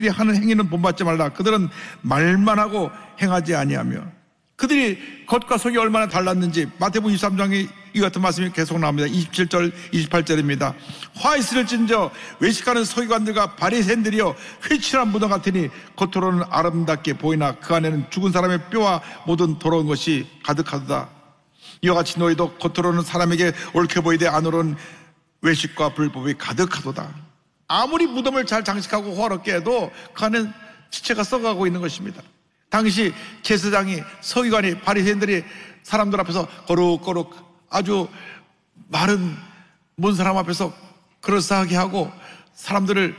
하는 행위는 본받지 말라. 그들은 말만 하고 행하지 아니하며. 그들이 겉과 속이 얼마나 달랐는지 마태복음 23장에 이 같은 말씀이 계속 나옵니다. 27절 28절입니다. 화 있을진저 외식하는 서기관들과 바리새인들이여 회칠한 무덤 같으니 겉으로는 아름답게 보이나 그 안에는 죽은 사람의 뼈와 모든 더러운 것이 가득하도다. 이와 같이 너희도 겉으로는 사람에게 옳게 보이되 안으로는 외식과 불법이 가득하도다. 아무리 무덤을 잘 장식하고 호화롭게 해도 그 안에는 지체가 썩어가고 있는 것입니다. 당시 제사장이, 서기관이, 바리새인들이 사람들 앞에서 거룩거룩 아주 마른 먼 사람 앞에서 그럴싸하게 하고 사람들을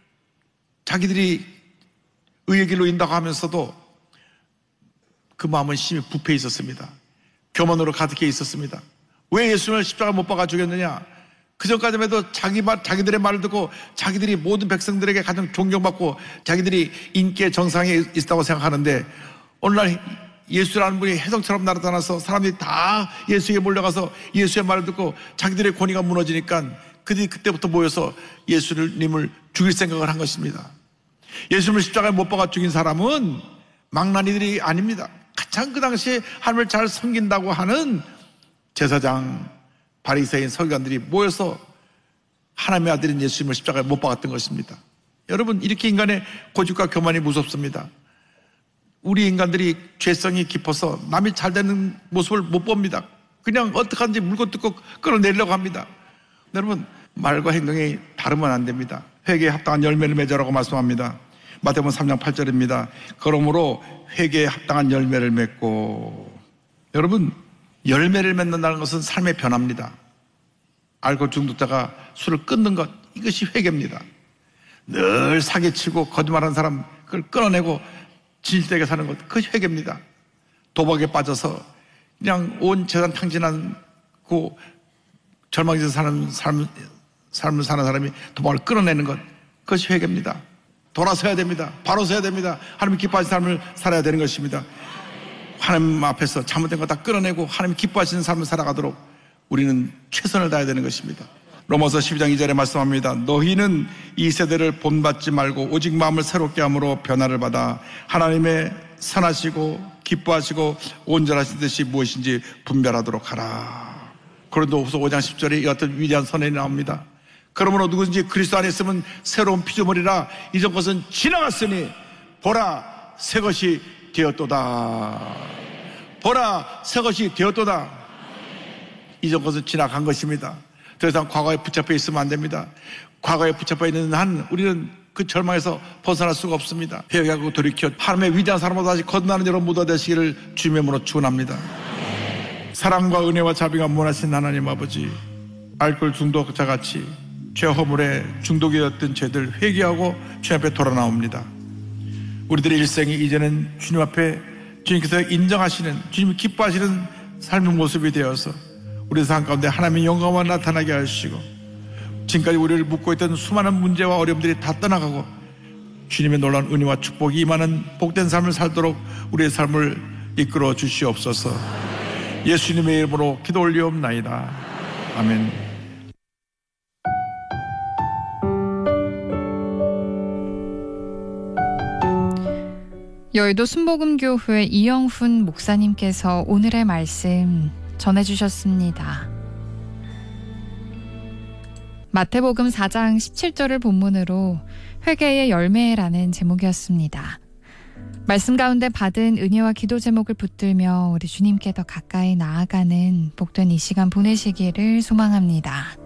자기들이 의의 길로 인다고 하면서도 그 마음은 심히 부패해 있었습니다. 교만으로 가득해 있었습니다. 왜 예수님을 십자가 못 박아 죽였느냐? 그전까지만 해도 자기들의 말을 듣고 자기들이 모든 백성들에게 가장 존경받고 자기들이 인기의 정상에 있다고 생각하는데 오늘날 예수라는 분이 혜성처럼 나타나서 사람들이 다 예수에게 몰려가서 예수의 말을 듣고 자기들의 권위가 무너지니까 그들이 그때부터 모여서 예수님을 죽일 생각을 한 것입니다. 예수님을 십자가에 못 박아 죽인 사람은 망나니들이 아닙니다. 가장 그 당시에 하나님을 잘 섬긴다고 하는 제사장, 바리새인, 서기관들이 모여서 하나님의 아들인 예수님을 십자가에 못 박았던 것입니다. 여러분, 이렇게 인간의 고집과 교만이 무섭습니다. 우리 인간들이 죄성이 깊어서 남이 잘 되는 모습을 못 봅니다. 그냥 어떡하든지 물고 뜯고 끌어내려고 합니다. 여러분, 말과 행동이 다르면 안 됩니다. 회개에 합당한 열매를 맺으라고 말씀합니다. 마태복음 3장 8절입니다. 그러므로 회개에 합당한 열매를 맺고. 여러분, 열매를 맺는다는 것은 삶의 변화입니다. 알코올 중독자가 술을 끊는 것, 이것이 회개입니다. 늘 사기치고 거짓말하는 사람 그걸 끊어내고 진실되게 사는 것, 그것이 회개입니다. 도박에 빠져서 그냥 온 재산 탕진하고 절망에서 사는 삶을 사는 사람이 도박을 끊어내는 것, 그것이 회개입니다. 돌아서야 됩니다. 바로 서야 됩니다. 하나님 기뻐하시는 삶을 살아야 되는 것입니다. 하나님 앞에서 잘못된 거 다 끌어내고 하나님 기뻐하시는 삶을 살아가도록 우리는 최선을 다해야 되는 것입니다. 로마서 12장 2절에 말씀합니다. 너희는 이 세대를 본받지 말고 오직 마음을 새롭게 함으로 변화를 받아 하나님의 선하시고 기뻐하시고 온전하신 뜻이 무엇인지 분별하도록 하라. 고린도후서 5장 10절에 이 같은 위대한 선언이 나옵니다. 그러므로 누구든지 그리스도 안에 있으면 새로운 피조물이라 이전 것은 지나갔으니 보라 새 것이 되었도다. 보라 새 것이 되었도다. 이전 것은 지나간 것입니다. 더 이상 과거에 붙잡혀 있으면 안 됩니다. 과거에 붙잡혀 있는 한 우리는 그 절망에서 벗어날 수가 없습니다. 회개하고 돌이켜 하나님의 위대한 사람으로 다시 거듭나는 여러분 모두 되시기를 주님의 이름으로 축원합니다. 사랑과 은혜와 자비가 무한하신 하나님 아버지, 알코올 중독자같이 죄 허물에 중독이 되었던 죄들 회개하고 주님 앞에 돌아나옵니다. 우리들의 일생이 이제는 주님 앞에 주님께서 인정하시는, 주님이 기뻐하시는 삶의 모습이 되어서 우리 삶 가운데 하나님의 영광만 나타나게 하시고 지금까지 우리를 묶고 있던 수많은 문제와 어려움들이 다 떠나가고 주님의 놀라운 은혜와 축복이 임하는 복된 삶을 살도록 우리의 삶을 이끌어 주시옵소서. 예수님의 이름으로 기도 올리옵나이다. 아멘. 여의도 순복음교회 이영훈 목사님께서 오늘의 말씀 전해주셨습니다. 마태복음 4장 17절을 본문으로 회개의 열매라는 제목이었습니다. 말씀 가운데 받은 은혜와 기도 제목을 붙들며 우리 주님께 더 가까이 나아가는 복된 이 시간 보내시기를 소망합니다.